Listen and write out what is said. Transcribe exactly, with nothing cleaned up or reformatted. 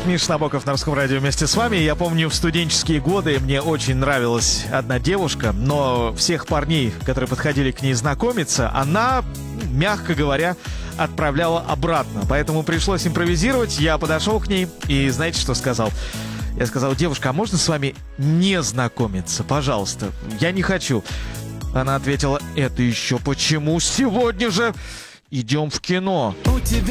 Миша Набоков на Русском радио вместе с вами. Я помню, в студенческие годы мне очень нравилась одна девушка, но всех парней, которые подходили к ней знакомиться, она, мягко говоря, отправляла обратно. Поэтому пришлось импровизировать. Я подошел к ней и знаете, что сказал? Я сказал: девушка, а можно с вами не знакомиться? Пожалуйста, я не хочу. Она ответила: это еще почему? Сегодня же идем в кино.